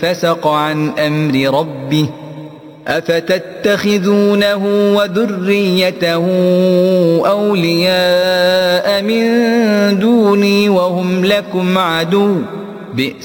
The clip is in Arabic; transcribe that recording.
فسق عن أمر ربه أفتتخذونه وذريته أولياء من دوني وهم لكم عدو